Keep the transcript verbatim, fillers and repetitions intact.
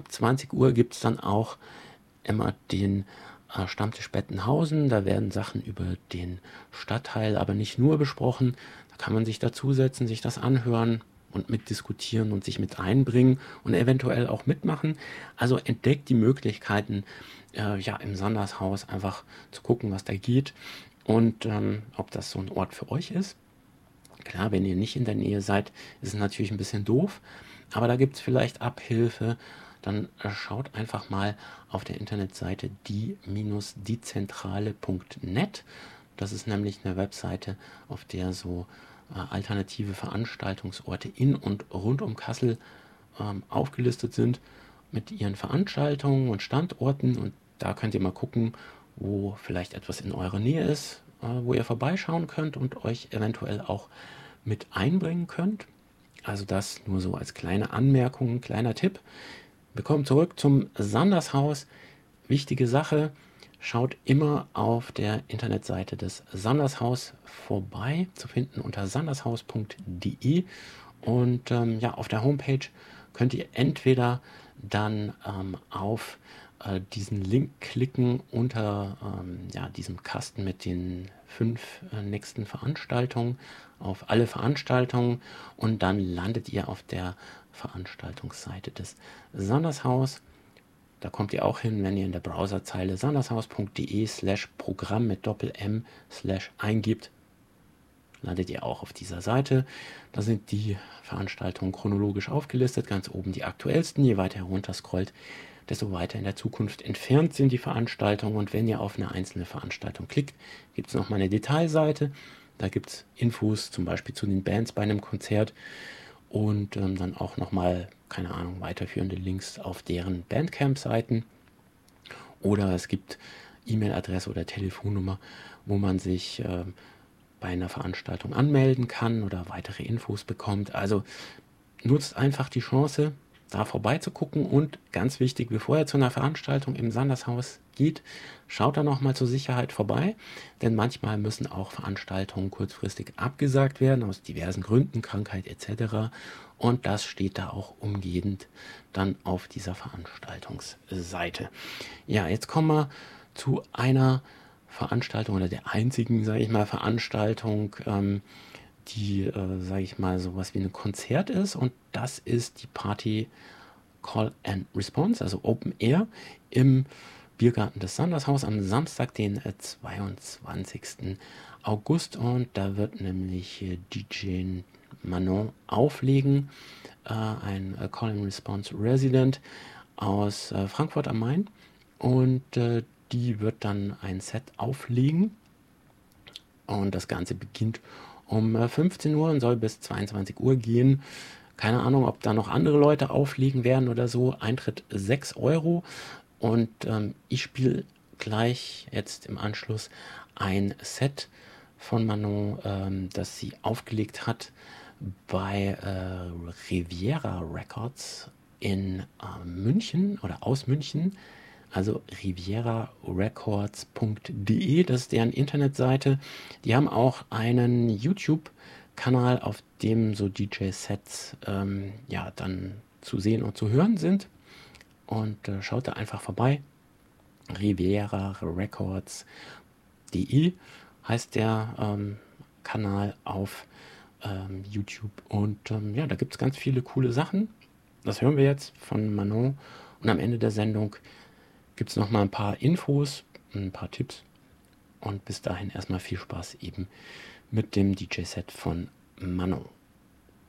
Ab zwanzig Uhr gibt es dann auch immer den äh, Stammtisch Bettenhausen. Da werden Sachen über den Stadtteil, aber nicht nur besprochen. Da kann man sich dazusetzen, sich das anhören und mitdiskutieren und sich mit einbringen und eventuell auch mitmachen. Also entdeckt die Möglichkeiten, äh, ja, im Sandershaus einfach zu gucken, was da geht und ähm, ob das so ein Ort für euch ist. Klar, wenn ihr nicht in der Nähe seid, ist es natürlich ein bisschen doof, aber da gibt es vielleicht Abhilfe. Dann äh, schaut einfach mal auf der Internetseite die-diezentrale punkt net. Das ist nämlich eine Webseite, auf der so äh, alternative Veranstaltungsorte in und rund um Kassel ähm, aufgelistet sind mit ihren Veranstaltungen und Standorten. Und da könnt ihr mal gucken, wo vielleicht etwas in eurer Nähe ist, äh, wo ihr vorbeischauen könnt und euch eventuell auch mit einbringen könnt. Also das nur so als kleine Anmerkung, kleiner Tipp. Wir kommen zurück zum Sandershaus. Wichtige Sache, schaut immer auf der Internetseite des Sandershaus vorbei, zu finden unter sandershaus punkt de. Und ähm, ja, auf der Homepage könnt ihr entweder dann ähm, auf äh, diesen Link klicken unter ähm, ja, diesem Kasten mit den fünf äh, nächsten Veranstaltungen auf alle Veranstaltungen und dann landet ihr auf der Veranstaltungsseite des Sandershaus. Da kommt ihr auch hin, wenn ihr in der Browserzeile sandershaus punkt de slash Programm mit Doppel-M slash eingibt, landet ihr auch auf dieser Seite. Da sind die Veranstaltungen chronologisch aufgelistet, ganz oben die aktuellsten. Je weiter herunter scrollt, desto weiter in der Zukunft entfernt sind die Veranstaltungen. Und wenn ihr auf eine einzelne Veranstaltung klickt, gibt es nochmal eine Detailseite. Da gibt es Infos zum Beispiel zu den Bands bei einem Konzert und ähm, dann auch nochmal, keine Ahnung, weiterführende Links auf deren Bandcamp-Seiten. Oder es gibt E-Mail-Adresse oder Telefonnummer, wo man sich äh, bei einer Veranstaltung anmelden kann oder weitere Infos bekommt. Also nutzt einfach die Chance, da vorbeizugucken und ganz wichtig, bevor ihr zu einer Veranstaltung im Sandershaus geht, schaut da nochmal zur Sicherheit vorbei, denn manchmal müssen auch Veranstaltungen kurzfristig abgesagt werden, aus diversen Gründen, Krankheit et cetera. Und das steht da auch umgehend dann auf dieser Veranstaltungsseite. Ja, jetzt kommen wir zu einer Veranstaltung oder der einzigen, sage ich mal, Veranstaltung, ähm, die, äh, sage ich mal, sowas wie ein Konzert ist. Und das ist die Party Call and Response, also Open Air im Biergarten des Sandershaus am Samstag, den äh, zweiundzwanzigsten August. Und da wird nämlich äh, D J Manon auflegen, äh, ein äh, Call and Response Resident aus äh, Frankfurt am Main. Und äh, die wird dann ein Set auflegen. Und das Ganze beginnt um äh, fünfzehn Uhr und soll bis zweiundzwanzig Uhr gehen. Keine Ahnung, ob da noch andere Leute auflegen werden oder so. Eintritt sechs Euro. Und ähm, ich spiele gleich jetzt im Anschluss ein Set von Manon, ähm, das sie aufgelegt hat bei äh, Riviera Records in äh, München oder aus München. Also riviera records punkt de, das ist deren Internetseite. Die haben auch einen YouTube-Kanal, auf dem so D J-Sets ähm, ja, dann zu sehen und zu hören sind. Und äh, schaut da einfach vorbei. riviera records punkt de heißt der ähm, Kanal auf ähm, YouTube. Und ähm, ja, da gibt es ganz viele coole Sachen. Das hören wir jetzt von Manon. Und am Ende der Sendung gibt es noch mal ein paar Infos, ein paar Tipps. Und bis dahin erstmal viel Spaß eben mit dem D J-Set von Manon.